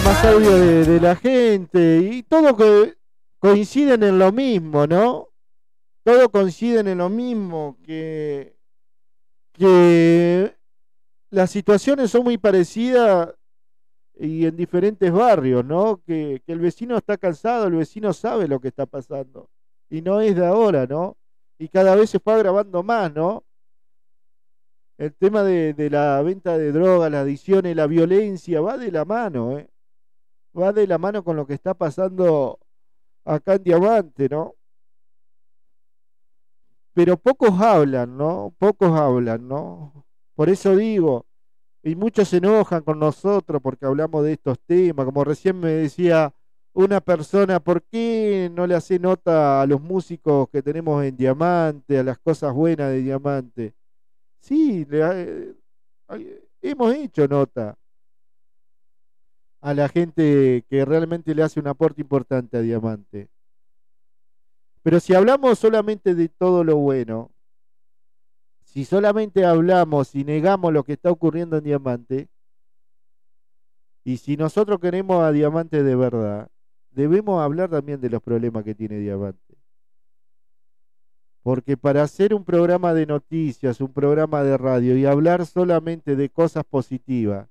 más audio de la gente y todo coinciden en lo mismo, ¿no? Todo coinciden en lo mismo, que las situaciones son muy parecidas y en diferentes barrios, ¿no? Que el vecino está cansado, el vecino sabe lo que está pasando y no es de ahora, ¿no? Y cada vez se fue agravando más, ¿no? El tema de la venta de drogas, las adicciones, la violencia, va de la mano, ¿eh? Va de la mano con lo que está pasando acá en Diamante, ¿no? Pero pocos hablan, ¿no? Pocos hablan, ¿no? Por eso digo, y muchos se enojan con nosotros porque hablamos de estos temas, como recién me decía una persona, ¿por qué no le hace nota a los músicos que tenemos en Diamante, a las cosas buenas de Diamante? Sí, hemos hecho nota a la gente que realmente le hace un aporte importante a Diamante. Pero si hablamos solamente de todo lo bueno, si solamente hablamos y negamos lo que está ocurriendo en Diamante, y si nosotros queremos a Diamante de verdad, debemos hablar también de los problemas que tiene Diamante. Porque para hacer un programa de noticias, un programa de radio y hablar solamente de cosas positivas,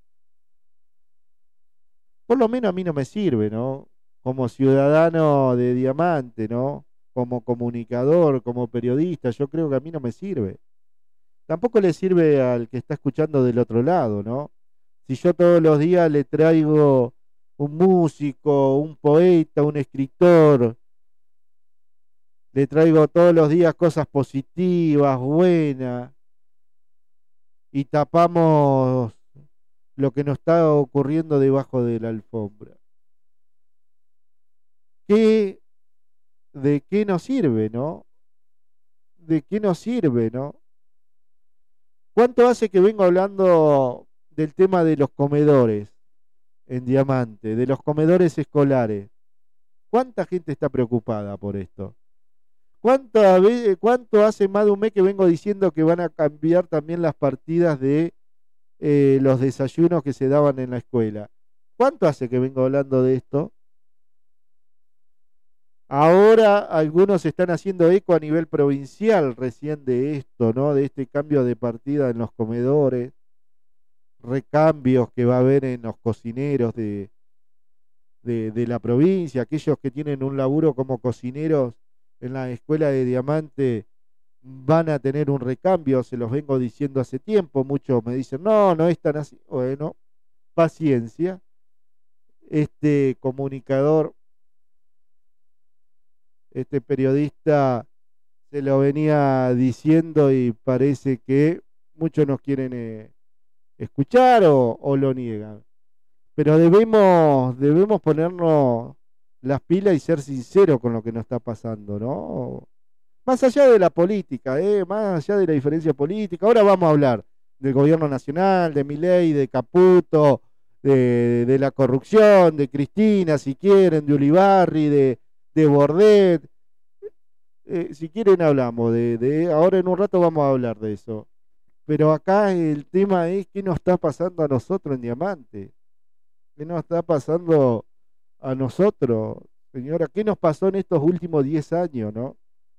por lo menos a mí no me sirve, ¿no? Como ciudadano de Diamante, ¿no? Como comunicador, como periodista, yo creo que a mí no me sirve. Tampoco le sirve al que está escuchando del otro lado, ¿no? Si yo todos los días le traigo un músico, un poeta, un escritor, le traigo todos los días cosas positivas, buenas, y tapamos lo que nos está ocurriendo debajo de la alfombra. ¿Qué, ¿De qué nos sirve, no? ¿De qué nos sirve, no? ¿Cuánto hace que vengo hablando del tema de los comedores en Diamante, de los comedores escolares? ¿Cuánta gente está preocupada por esto? ¿Cuánto hace más de un mes que vengo diciendo que van a cambiar también las partidas de los desayunos que se daban en la escuela? ¿Cuánto hace que vengo hablando de esto? Ahora algunos están haciendo eco a nivel provincial recién de esto, ¿no? De este cambio de partida en los comedores, recambios que va a haber en los cocineros de la provincia, aquellos que tienen un laburo como cocineros en la escuela de Diamante van a tener un recambio, se los vengo diciendo hace tiempo, muchos me dicen, no, no es tan así. Bueno, paciencia, este comunicador, este periodista se lo venía diciendo y parece que muchos nos quieren escuchar o lo niegan. Pero debemos ponernos las pilas y ser sinceros con lo que nos está pasando, ¿no? Más allá de la política, más allá de la diferencia política, ahora vamos a hablar del gobierno nacional, de Milei, de Caputo, de la corrupción, de Cristina, si quieren, de Ulibarri, de Bordet. Si quieren hablamos ahora en un rato vamos a hablar de eso. Pero acá el tema es qué nos está pasando a nosotros en Diamante. ¿Qué nos está pasando a nosotros, señora? ¿Qué nos pasó en estos últimos 10 años, no?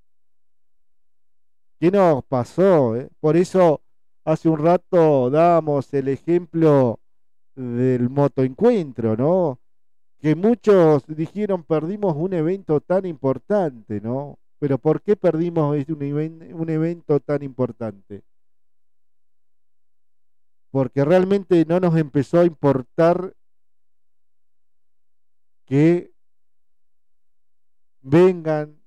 ¿Qué nos pasó? Por eso hace un rato dábamos el ejemplo del motoencuentro, ¿no? Que muchos dijeron perdimos un evento tan importante, ¿no? Pero ¿por qué perdimos un evento tan importante? Porque realmente no nos empezó a importar que vengan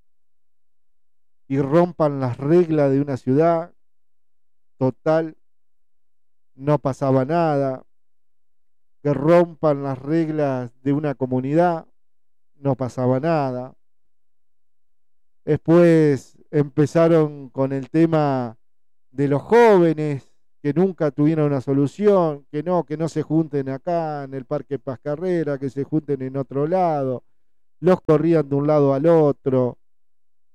y rompan las reglas de una ciudad. Total, no pasaba nada. Que rompan las reglas de una comunidad, no pasaba nada. Después empezaron con el tema de los jóvenes que nunca tuvieron una solución, que no se junten acá en el Parque Pascarrera, que se junten en otro lado. Los corrían de un lado al otro,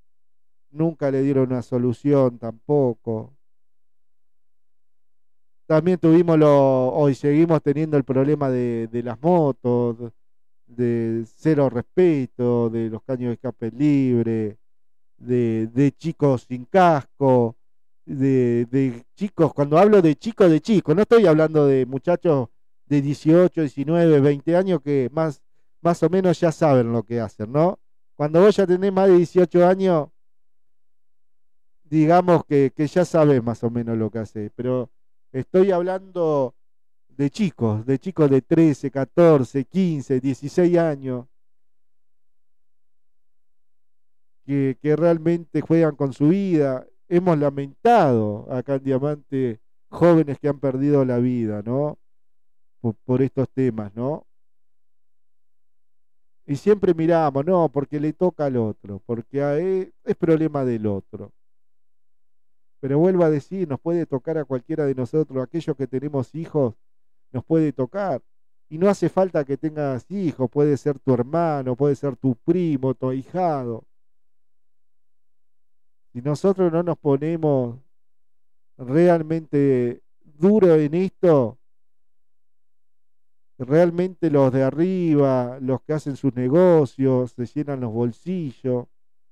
nunca le dieron una solución tampoco. también hoy seguimos teniendo el problema de las motos, de cero respeto, de los caños de escape libre, de chicos sin casco, de chicos, cuando hablo de chicos, no estoy hablando de muchachos de 18, 19, 20 años que más o menos ya saben lo que hacen, ¿no? Cuando vos ya tenés más de 18 años, digamos que ya sabés más o menos lo que hacés, pero estoy hablando de chicos de 13, 14, 15, 16 años, que realmente juegan con su vida. Hemos lamentado acá en Diamante jóvenes que han perdido la vida, ¿no? Por estos temas, ¿no? Y siempre miramos, no, porque le toca al otro, porque es problema del otro. Pero vuelvo a decir, nos puede tocar a cualquiera de nosotros, aquellos que tenemos hijos, nos puede tocar. Y no hace falta que tengas hijos, puede ser tu hermano, puede ser tu primo, tu ahijado. Si nosotros no nos ponemos realmente duro en esto, realmente los de arriba, los que hacen sus negocios, se llenan los bolsillos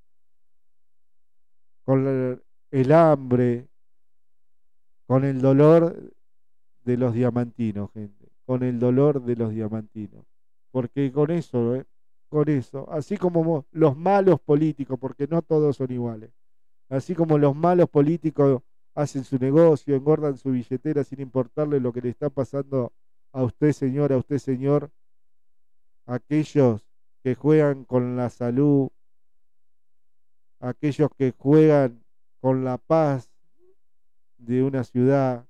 con el hambre, con el dolor de los diamantinos, gente, con el dolor de los diamantinos. Porque con eso, con eso, así como los malos políticos, porque no todos son iguales, así como los malos políticos hacen su negocio, engordan su billetera sin importarle lo que le está pasando a usted, señor, a usted, señor, aquellos que juegan con la salud, aquellos que juegan con la paz de una ciudad,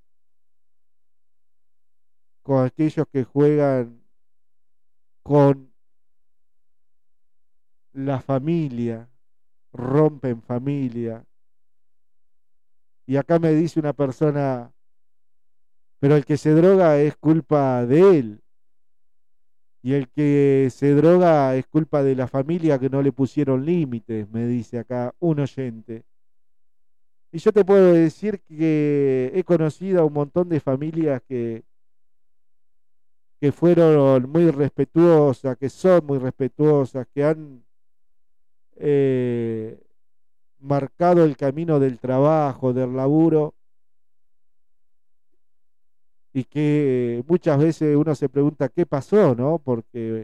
con aquellos que juegan con la familia, rompen familia. Y acá me dice una persona, pero el que se droga es culpa de él. Y el que se droga es culpa de la familia que no le pusieron límites, me dice acá un oyente. Y yo te puedo decir que he conocido a un montón de familias que fueron muy respetuosas, que son muy respetuosas, que han marcado el camino del trabajo, del laburo, y que muchas veces uno se pregunta qué pasó, ¿no? Porque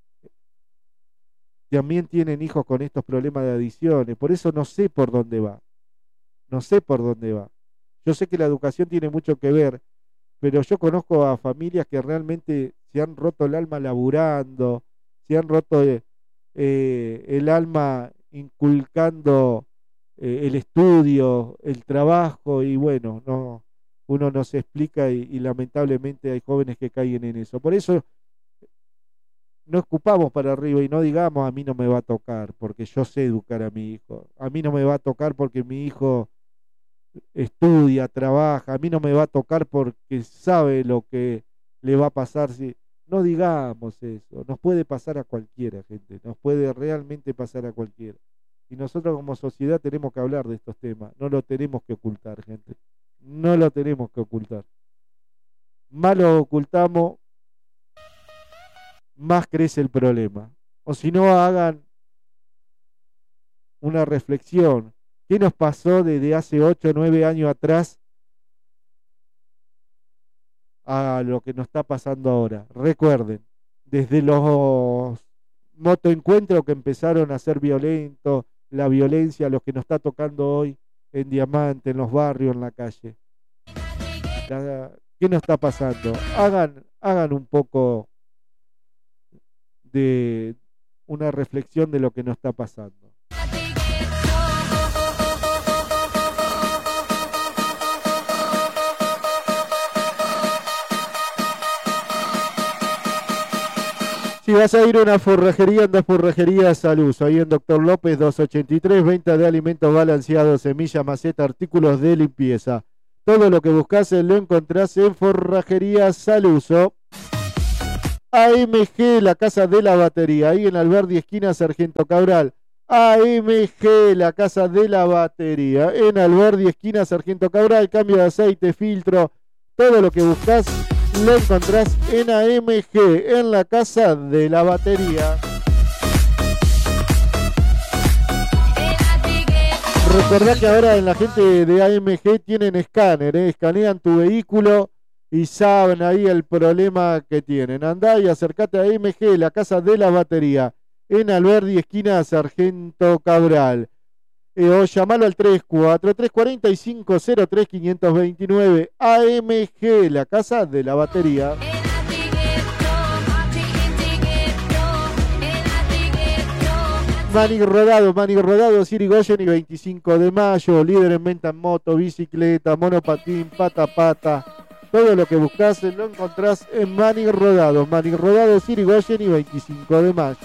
también tienen hijos con estos problemas de adicciones, por eso no sé por dónde va, no sé por dónde va. Yo sé que la educación tiene mucho que ver, pero yo conozco a familias que realmente se han roto el alma laburando, se han roto el alma inculcando el estudio, el trabajo, y bueno, no, uno no se explica y lamentablemente hay jóvenes que caen en eso. Por eso no escupamos para arriba y no digamos a mí no me va a tocar porque yo sé educar a mi hijo, a mí no me va a tocar porque mi hijo estudia, trabaja, a mí no me va a tocar porque sabe lo que le va a pasar. Si no digamos eso, nos puede pasar a cualquiera, gente, nos puede realmente pasar a cualquiera. Y nosotros como sociedad tenemos que hablar de estos temas, no lo tenemos que ocultar, gente, no lo tenemos que ocultar. Más lo ocultamos, más crece el problema. O si no, hagan una reflexión. ¿Qué nos pasó desde hace 8 o 9 años atrás a lo que nos está pasando ahora? Recuerden, desde los motoencuentros que empezaron a ser violentos, la violencia, lo que nos está tocando hoy en Diamante, en los barrios, en la calle. ¿Qué nos está pasando? Hagan un poco de una reflexión de lo que nos está pasando. Si vas a ir a una forrajería, anda a Forrajería Salud, ahí en Doctor López 283, venta de alimentos balanceados, semilla, maceta, artículos de limpieza. Todo lo que buscas lo encontrás en Forrajería Saluso. AMG, la casa de la batería, ahí en Alberdi, esquina Sargento Cabral. AMG, la casa de la batería, en Alberdi, esquina Sargento Cabral, cambio de aceite, filtro, Todo lo que buscas lo encontrás en AMG, en la casa de la batería. Recordá que ahora en la gente de AMG tienen escáner, escanean tu vehículo y saben ahí el problema que tienen. Andá y acercate a AMG, la casa de la batería, en Alberdi, esquina Sargento Cabral. O llamalo al 34-345-03-529. AMG, la casa de la batería. Manning Rodado, Sirigoyen y 25 de mayo, líder en venta en moto, bicicleta, monopatín, pata a pata. Todo lo que buscas lo encontrás en Manning Rodado, Sirigoyen y 25 de mayo.